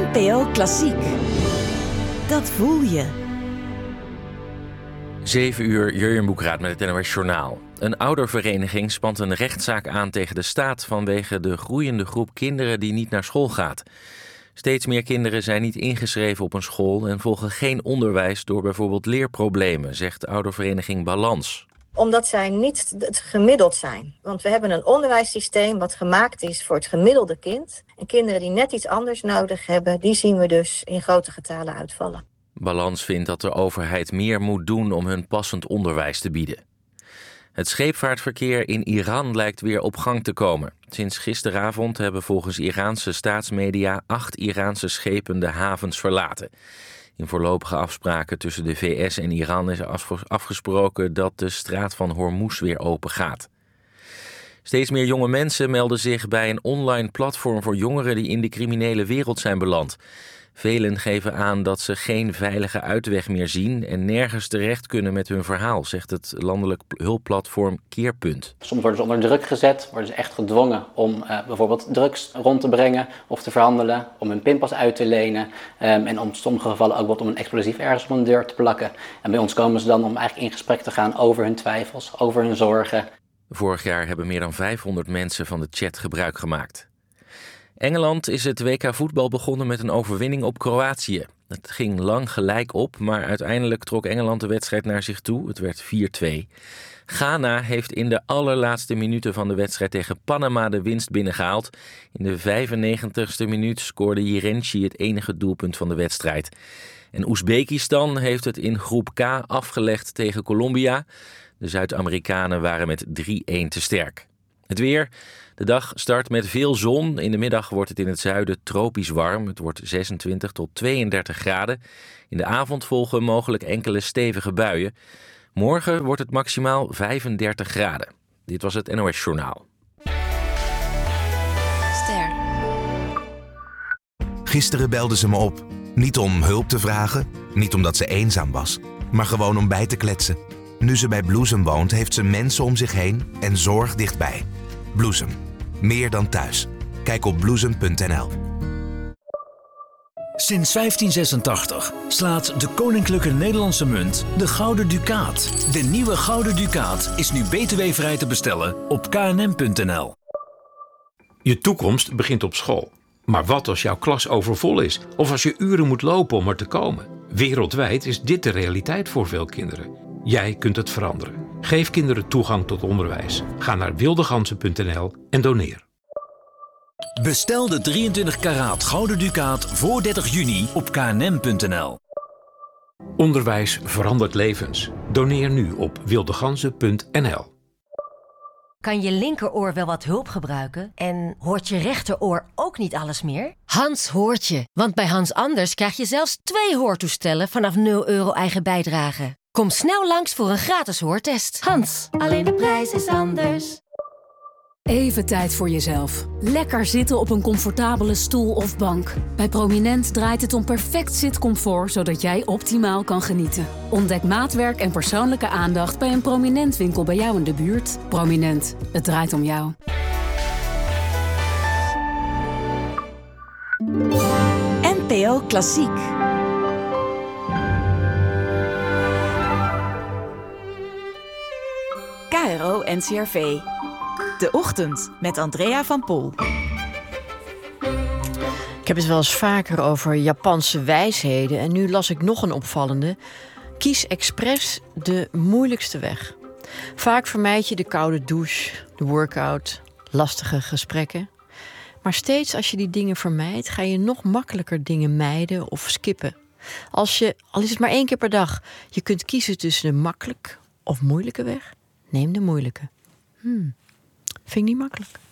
NPO Klassiek. Dat voel je. 7 uur, Jurjen Boekraat met het NOS Journaal. Een oudervereniging spant een rechtszaak aan tegen de staat vanwege de groeiende groep kinderen die niet naar school gaat. Steeds meer kinderen zijn niet ingeschreven op een school en volgen geen onderwijs door bijvoorbeeld leerproblemen, zegt de oudervereniging Balans. Omdat zij niet het gemiddeld zijn. Want we hebben een onderwijssysteem wat gemaakt is voor het gemiddelde kind. En kinderen die net iets anders nodig hebben, die zien we dus in grote getalen uitvallen. Balans vindt dat de overheid meer moet doen om hun passend onderwijs te bieden. Het scheepvaartverkeer in Iran lijkt weer op gang te komen. Sinds gisteravond hebben volgens Iraanse staatsmedia 8 Iraanse schepen de havens verlaten. In voorlopige afspraken tussen de VS en Iran is afgesproken dat de straat van Hormuz weer open gaat. Steeds meer jonge mensen melden zich bij een online platform voor jongeren die in de criminele wereld zijn beland. Velen geven aan dat ze geen veilige uitweg meer zien en nergens terecht kunnen met hun verhaal, zegt het landelijk hulpplatform Keerpunt. Soms worden ze onder druk gezet, worden ze echt gedwongen om bijvoorbeeld drugs rond te brengen of te verhandelen, om hun pinpas uit te lenen en om sommige gevallen ook wat om een explosief ergens op een deur te plakken. En bij ons komen ze dan om eigenlijk in gesprek te gaan over hun twijfels, over hun zorgen. Vorig jaar hebben meer dan 500 mensen van de chat gebruik gemaakt. Engeland is het WK voetbal begonnen met een overwinning op Kroatië. Het ging lang gelijk op, maar uiteindelijk trok Engeland de wedstrijd naar zich toe. Het werd 4-2. Ghana heeft in de allerlaatste minuten van de wedstrijd tegen Panama de winst binnengehaald. In de 95ste minuut scoorde Jirenci het enige doelpunt van de wedstrijd. En Oezbekistan heeft het in groep K afgelegd tegen Colombia. De Zuid-Amerikanen waren met 3-1 te sterk. Het weer. De dag start met veel zon. In de middag wordt het in het zuiden tropisch warm. Het wordt 26 tot 32 graden. In de avond volgen mogelijk enkele stevige buien. Morgen wordt het maximaal 35 graden. Dit was het NOS Journaal. Ster. Gisteren belde ze me op. Niet om hulp te vragen, niet omdat ze eenzaam was, maar gewoon om bij te kletsen. Nu ze bij Bloesem woont, heeft ze mensen om zich heen en zorg dichtbij. Bloesem. Meer dan thuis. Kijk op bloesem.nl. Sinds 1586 slaat de Koninklijke Nederlandse Munt de Gouden Ducaat. De nieuwe Gouden Ducaat is nu btw-vrij te bestellen op knm.nl. Je toekomst begint op school. Maar wat als jouw klas overvol is? Of als je uren moet lopen om er te komen? Wereldwijd is dit de realiteit voor veel kinderen. Jij kunt het veranderen. Geef kinderen toegang tot onderwijs. Ga naar wildegansen.nl en doneer. Bestel de 23 karaat Gouden Ducaat voor 30 juni op knm.nl. Onderwijs verandert levens. Doneer nu op wildegansen.nl. Kan je linkeroor wel wat hulp gebruiken? En hoort je rechteroor ook niet alles meer? Hans hoort je, want bij Hans Anders krijg je zelfs 2 hoortoestellen vanaf €0 eigen bijdrage. Kom snel langs voor een gratis hoortest. Hans, alleen de prijs is anders. Even tijd voor jezelf. Lekker zitten op een comfortabele stoel of bank. Bij Prominent draait het om perfect zitcomfort, zodat jij optimaal kan genieten. Ontdek maatwerk en persoonlijke aandacht bij een Prominent winkel bij jou in de buurt. Prominent, het draait om jou. NPO Klassiek. KRO NCRV. De Ochtend met Andrea van Pol. Ik heb het wel eens vaker over Japanse wijsheden en nu las ik nog een opvallende. Kies expres de moeilijkste weg. Vaak vermijd je de koude douche, de workout, lastige gesprekken. Maar steeds als je die dingen vermijdt, ga je nog makkelijker dingen mijden of skippen. Al is het maar 1 keer per dag, je kunt kiezen tussen de makkelijk of moeilijke weg. Neem de moeilijke. Vind ik niet makkelijk.